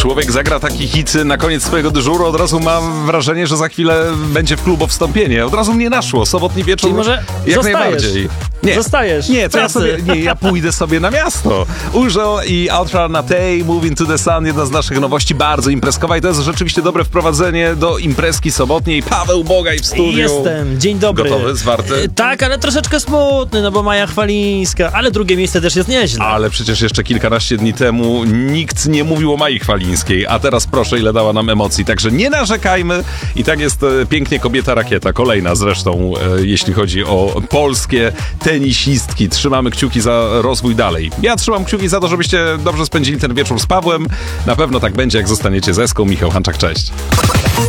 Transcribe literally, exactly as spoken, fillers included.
Człowiek zagra taki hit na koniec swojego dyżuru, od razu mam wrażenie, że za chwilę będzie w klubo wstąpienie. Od razu mnie naszło, sobotni wieczór. Czyli może jak zostajesz. najbardziej. Nie. Zostajesz. Nie, to ja sobie, nie, ja pójdę sobie na miasto. Ujo i Ultra Natei, Moving to the Sun, jedna z naszych nowości, bardzo imprezkowa i to jest rzeczywiście dobre wprowadzenie do imprezki sobotniej. Paweł Bogaj w studiu. Jestem, dzień dobry. Gotowy, zwarty? E, tak, ale troszeczkę smutny, no bo Maja Chwalińska, ale drugie miejsce też jest nieźle. Ale przecież jeszcze kilkanaście dni temu nikt nie mówił o Mai Chwalińskiej, a teraz proszę, ile dała nam emocji. Także nie narzekajmy i tak jest e, pięknie Kobieta Rakieta, kolejna zresztą, e, jeśli chodzi o polskie tenisistki. Trzymamy kciuki za rozwój dalej. Ja trzymam kciuki za to, żebyście dobrze spędzili ten wieczór z Pawłem. Na pewno tak będzie, jak zostaniecie z Eską. Michał Hanczak, cześć.